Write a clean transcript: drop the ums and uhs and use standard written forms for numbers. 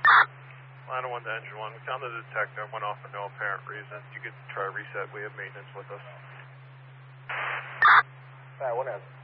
Line 1 to engine 1. We found the detector and went off for no apparent reason. You could try reset. We have maintenance with us. Alright, 1 out.